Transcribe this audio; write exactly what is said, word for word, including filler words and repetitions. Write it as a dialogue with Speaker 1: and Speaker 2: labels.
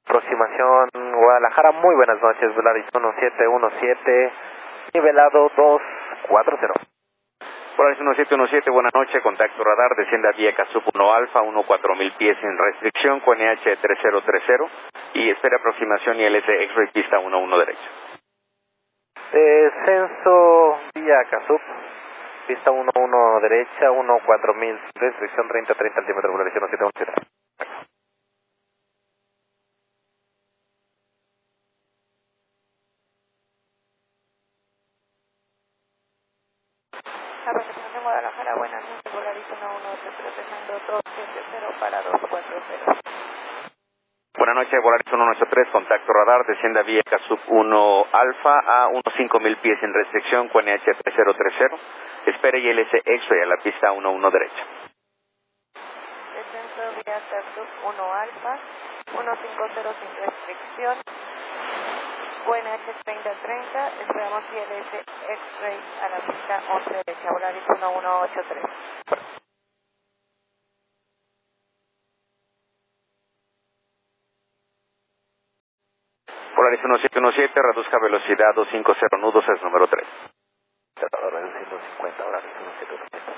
Speaker 1: Aproximación Guadalajara, muy buenas noches, Volaris uno siete uno siete, nivelado dos cuatro cero.
Speaker 2: Volaris uno siete uno siete, buenas noches, contacto radar, desciende a vía Casup uno Alfa, uno cuatro mil pies en restricción, con N H tres cero tres cero y espera aproximación I L S X-Ray pista uno uno derecha.
Speaker 1: Descenso vía Casup, pista uno uno derecha, uno cuatro mil, restricción treinta treinta altímetro, Volaris uno siete uno siete.
Speaker 3: Aproximación de Guadalajara, buenas noches, Volaris uno uno ocho tres, dejando dos siete cero para dos cuatro cero.
Speaker 2: Buenas noches, Volaris uno uno ocho tres, contacto radar, desciende a vía Casup uno Alfa a unos cinco mil pies en restricción, con N H tres cero tres cero, espere I L S X-Ray a la pista uno uno derecha.
Speaker 3: Descenso vía Casup uno Alfa, uno cinco cero sin restricción, N H treinta treinta, esperamos I L S X-Ray a la pista once derecha, Volaris uno uno ocho tres.
Speaker 2: Volaris uno siete uno siete, reduzca velocidad doscientos cincuenta nudos, es número tres.
Speaker 1: Tratador reduciendo cincuenta, Volaris uno siete uno siete.